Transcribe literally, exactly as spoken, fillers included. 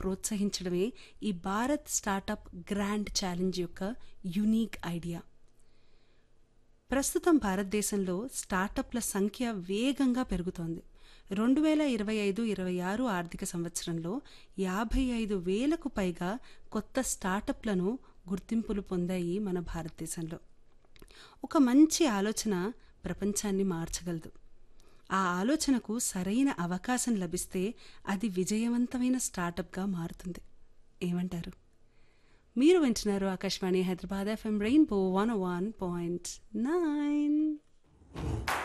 ప్రోత్సహించడమే ఈ Bharat startup grand challenge యొక్క యునీక్ ఐడియా. ప్రస్తుతం భారతదేశంలో స్టార్టప్ల సంఖ్య వేగంగా పెరుగుతోంది. రెండు వేల ఇరవై ఐదు ఇరవై ఆరు ఆర్థిక సంవత్సరంలో యాభై ఐదు వేలకు పైగా కొత్త స్టార్టప్లను గుర్తింపులు పొందాయి మన భారతదేశంలో. ఒక మంచి ఆలోచన ప్రపంచాన్ని మార్చగలదు. ఆ ఆలోచనకు సరైన అవకాశం లభిస్తే అది విజయవంతమైన స్టార్టప్గా మారుతుంది. ఏమంటారు? మీరు వింటున్నారు Akashvani Hyderabad FM rainbow one one point nine.